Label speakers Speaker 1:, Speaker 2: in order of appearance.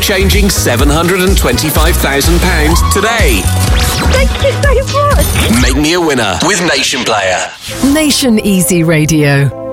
Speaker 1: life-changing £725,000 today.
Speaker 2: Thank you so much.
Speaker 1: Make me a winner with Nation Player.
Speaker 3: Nation Easy Radio.